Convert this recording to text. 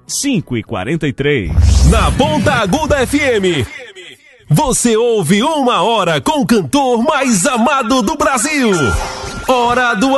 5h43. Na Ponta Aguda FM, você ouve 1 hora com o cantor mais amado do Brasil. Hora do